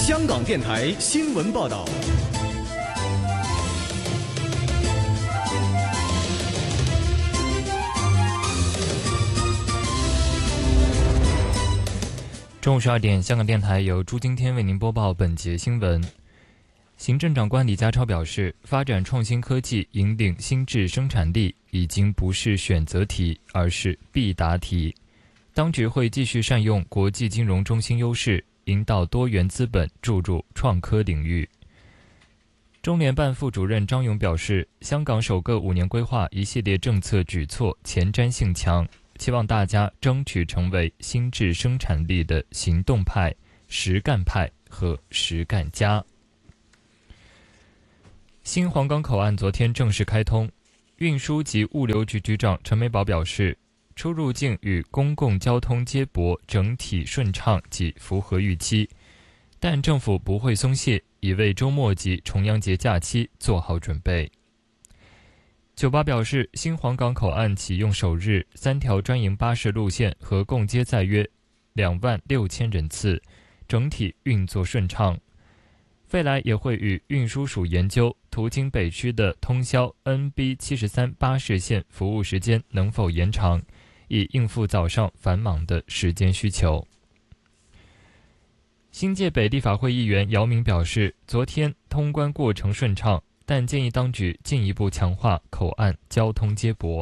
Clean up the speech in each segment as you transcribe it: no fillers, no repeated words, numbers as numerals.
香港电台新闻报道。 中午12点，香港电台由朱今天为您播报本节新闻。行政长官李家超表示，发展创新科技引领新质生产力已经不是选择题，而是必答题。当局会继续善用国际金融中心优势，引导多元资本注入创科领域。中联办副主任张勇表示，香港首个5年规划一系列政策举措前瞻性强，期望大家争取成为新质生产力的行动派、实干派和实干家。新皇岗口岸昨天正式开通，运输及物流局局长陈美宝表示，出入境与公共交通接驳整体顺畅及符合预期，但政府不会松懈，已为周末及重阳节假期做好准备。九巴表示，新皇岗口岸启用首日，3条专营巴士路线合共接载约26000人次，整体运作顺畅。未来也会与运输署研究途经北区的通宵 NB73 巴士线服务时间能否延长，以应付早上繁忙的时间需求。新界北立法会议员姚明表示，昨天通关过程顺畅，但建议当局进一步强化口岸交通接驳。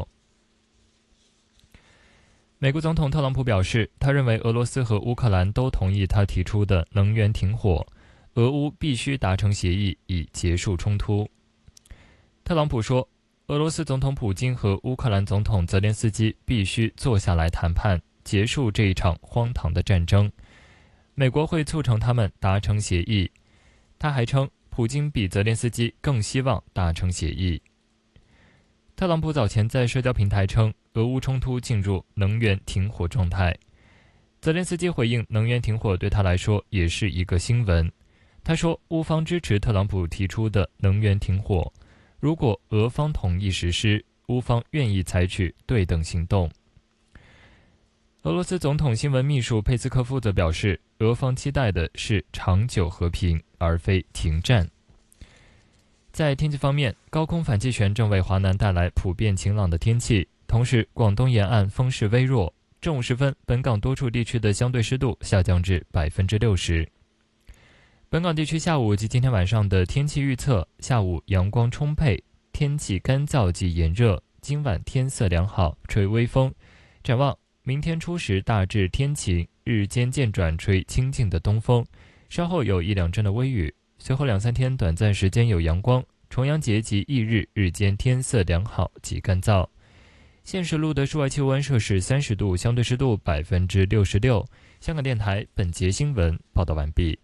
美国总统特朗普表示，他认为俄罗斯和乌克兰都同意他提出的能源停火，俄乌必须达成协议以结束冲突。特朗普说，俄罗斯总统普京和乌克兰总统泽连斯基必须坐下来谈判，结束这一场荒唐的战争。美国会促成他们达成协议。他还称，普京比泽连斯基更希望达成协议。特朗普早前在社交平台称，俄乌冲突进入能源停火状态。泽连斯基回应，能源停火对他来说也是一个新闻。他说，乌方支持特朗普提出的能源停火，如果俄方同意实施，乌方愿意采取对等行动。俄罗斯总统新闻秘书佩斯科夫则表示，俄方期待的是长久和平，而非停战。在天气方面，高空反气旋正为华南带来普遍晴朗的天气，同时广东沿岸风势微弱。正午时分，本港多处地区的相对湿度下降至60%。本港地区下午及今天晚上的天气预测：下午阳光充沛，天气干燥及炎热，今晚天色良好，吹微风。展望明天初时大致天晴，日间渐转吹清劲的东风，稍后有1-2阵的微雨，随后2-3天短暂时间有阳光。重阳节及翌日日间天色良好及干燥。现时录得室外气温摄氏30度，相对湿度66%。香港电台本节新闻报道完毕。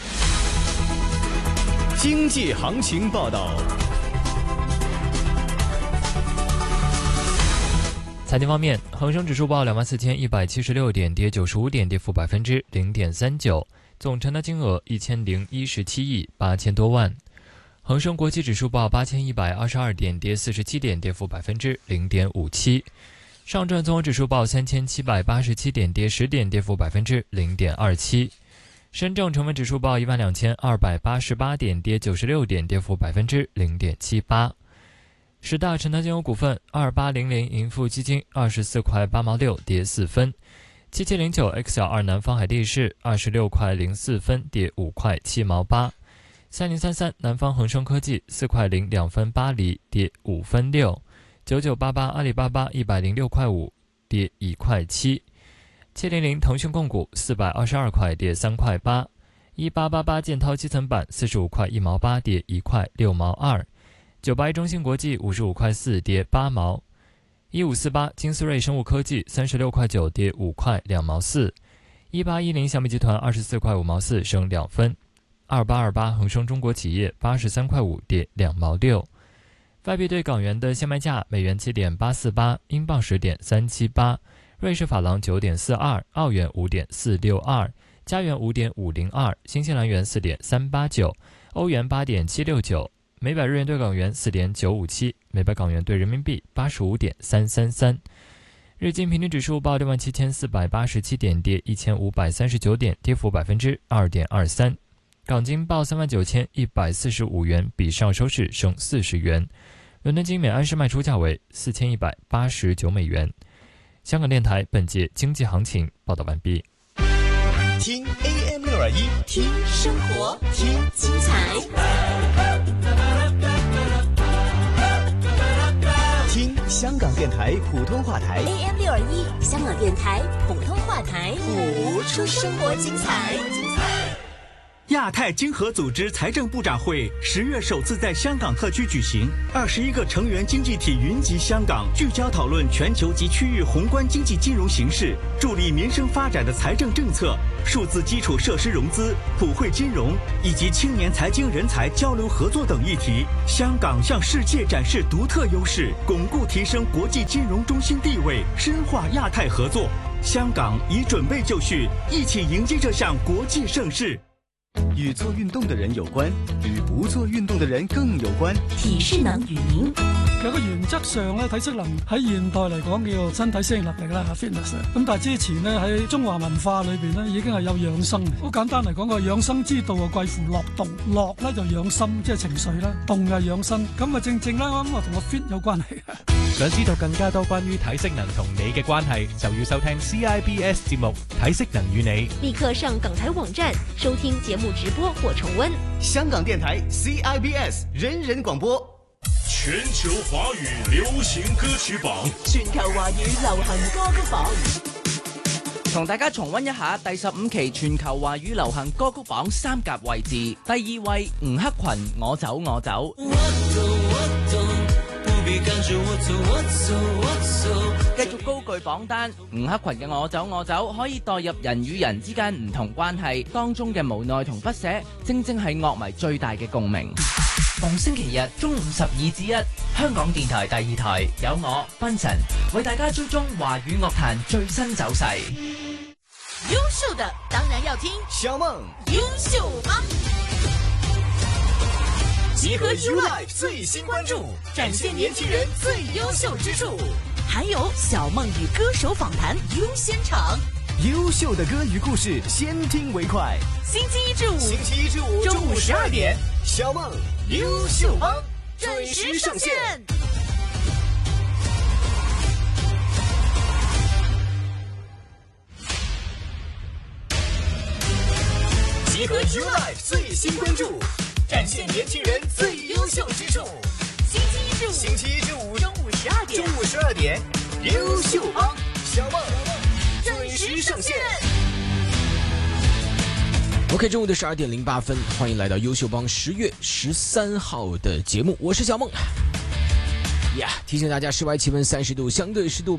经济行情报道。 财经方面，恒生指数报24,176点，跌95点，跌幅0.39%，总成交金额1017亿8千多万。恒生国际指数报8122点，跌47点，跌幅0.57%。上证综合指数报3787点，跌10点，跌幅0.27%。深证成分指数报12288点，跌96点，跌幅0.78%。10大成交金额股份：2800盈富基金24块8毛6，跌4分；7709 XL2 南方海地市26块04分，跌5块7毛8；3033南方恒生科技4块02分8厘，跌5分6；9988阿里巴巴106块5，跌1块7；700腾讯控股422块，跌3块8；1888建滔基层板45块1毛8，跌1块6毛2；981中芯国际55块4，跌8毛；1548金斯瑞生物科技36块9，跌5块2毛4；1810小米集团24块5毛4，升2分；2828恒生中国企业83块5，跌2毛6。外币对港元的现卖价：美元7.848，英镑10.378，瑞士法郎9.42，澳元5.462，加元5.502，新西兰元4.389，欧元8.769，每百日元对港元4.957，每百港元对人民币85.333。日经平均指数报67487点，跌1539点，跌幅2.23%。 港金报39,145元，比上收市升40元。伦敦金每安士卖出价为4189美元。香港电台本节经济行情报道完毕。 听 AM621， 听生活，听精彩， 听香港电台普通话台 AM621，香港电台普通话台，谱出生活精彩。 亚太经合组织财政部长会10月首次在香港特区举行，21个成员经济体云集香港，聚焦讨论全球及区域宏观经济金融形势、助力民生发展的财政政策、数字基础设施融资、普惠金融以及青年财经人才交流合作等议题。香港向世界展示独特优势，巩固提升国际金融中心地位，深化亚太合作。香港已准备就绪，一起迎接这项国际盛事。 与做运動的人有關，與不做運動的人更有關。 體適能語言其實個原則上咧，體適能喺現代嚟講叫做身體適應能力啦 ，fitness。咁但係之前咧喺中華文化裏邊咧已經係有養生。好簡單嚟講，個養生之道啊，貴乎樂動。樂咧就養心，即係情緒啦；動就養生。咁啊正正啦，咁啊同個 fit 有關係。 想知道更加多關於體適能同你嘅關係，就要收聽 CIBS 節目《體適能與你》。 立刻上港台網站收聽節目直播或重溫。 香港電台 CIBS 人人廣播。 全球華語流行歌曲榜， 全球華語流行歌曲榜， 同大家重溫一下第15期全球華語流行歌曲榜3甲位置。第2位吳克群我走我走，繼續高踞榜單。吳克群嘅我走我走可以代入人與人之間唔同關係當中嘅無奈同不捨，正正係樂迷最大嘅共鳴。逢星期日中午12至1，香港電台第2台有我賓神為大家追蹤華語樂壇最新走勢。 優秀的當然要聽小夢優秀幫， 集合 YouLife 最新關注，展現年輕人最優秀之處， 還有小夢與歌手訪談優先場， 優秀的歌與故事，先聽為快。 星期一至五中午12點，小夢優秀幫準時上線。集合 YouLife 最新關注，展現年輕人最優秀之處。星期一至五中午12點，優秀幫小夢準時上線。 OK， 中午的12點08分，歡迎來到優秀幫10月13號的節目，我是小夢。提醒大家，室外氣溫30度，相對濕度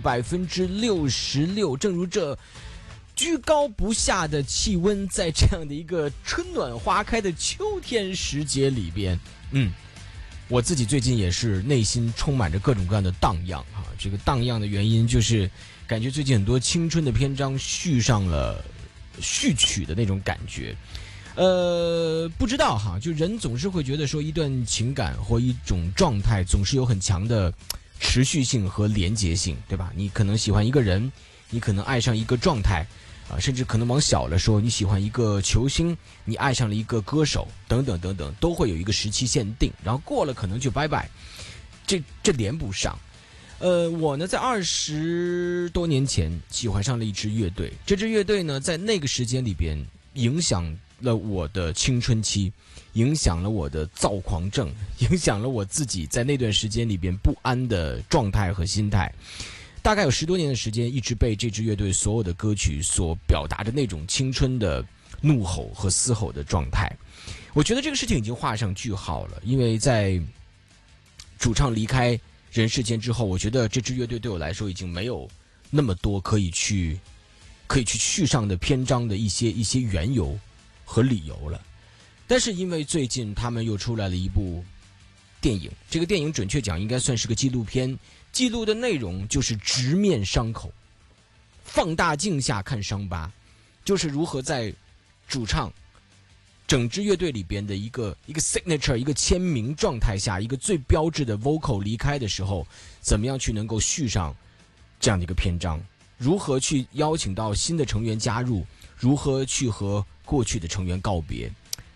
66%。正如這居高不下的氣溫，在這樣的一個春暖花開的秋天時節裡邊，我自己最近也是內心充滿着各種各樣的蕩漾啊。這個蕩漾的原因就是感覺最近很多青春的篇章續上了序曲的那種感覺。不知道哈，就人總是會覺得說一段情感或一種狀態總是有很強的持續性和連結性，對吧？你可能喜歡一個人，你可能愛上一個狀態啊，甚至可能往小了說，你喜歡一個球星，你愛上了一個歌手，等等等等，都會有一個時期限定，然後過了可能就拜拜，這連不上。我呢在20多年前喜歡上了一支樂隊，這支樂隊呢在那個時間裡邊影響了我的青春期，影響了我的躁狂症，影響了我自己在那段時間裡邊不安的狀態和心態。大概有10多年的時間，一直被這支樂隊所有的歌曲所表達的那種青春的怒吼和嘶吼的狀態。我覺得這個事情已經畫上句號了，因為在主唱離開人世間之後，我覺得這支樂隊對我來說已經沒有那麼多可以去續上的篇章的一些緣由和理由了。但是因為最近他們又出來了一部電影，這個電影準確講應該算是個紀錄片，記錄的內容就是直面傷口，放大鏡下看傷疤，就是如何在主唱整支樂隊裡邊的一個 signature 一個簽名狀態下，一個最標誌的 vocal 離開的時候，怎麼樣去能夠續上這樣的一個篇章，如何去邀請到新的成員加入，如何去和過去的成員告別，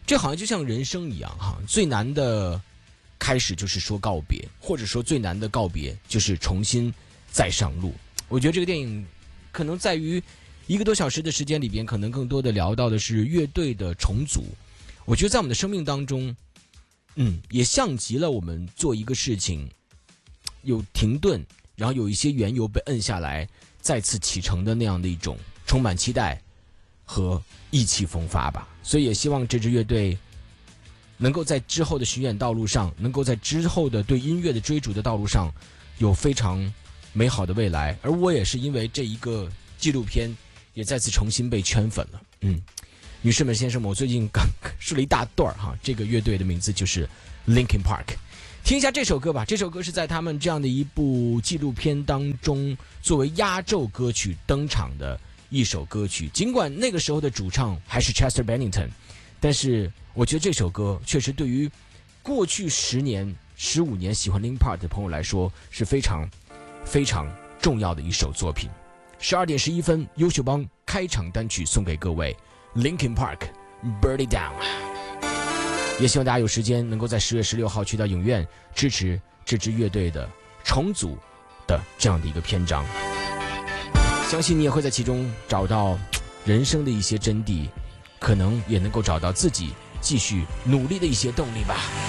这好像就像人生一样哈，最难的开始就是说告别，或者说最难的告别就是重新再上路。我觉得这个电影可能在于1个多小时的时间里边，可能更多的聊到的是乐队的重组。我觉得在我们的生命当中，也像极了我们做一个事情有停顿，然后有一些缘由被摁下来，再次启程的那样的一种充满期待和意气风发吧。所以也希望这支乐队能够在之后的巡演道路上，能够在之后的对音乐的追逐的道路上有非常美好的未来。而我也是因为这一个纪录片也再次重新被圈粉了。女士们先生们，我最近刚说了一大段哈，这个乐队的名字就是 Linkin Park。 听一下这首歌吧，这首歌是在他们这样的一部纪录片当中作为压轴歌曲登场的一首歌曲。尽管那个时候的主唱还是 Chester Bennington， 但是我觉得这首歌确实对于过去10年、15年喜欢 Linkin Park 的朋友来说是非常非常重要的一首作品。12点11分，优秀帮开场单曲送给各位 Linkin Park Burn It Down。 也希望大家有时间能够在10月16号去到影院支持这支乐队的重组的这样的一个篇章。相信你也会在其中找到人生的一些真谛，可能也能够找到自己继续努力的一些动力吧。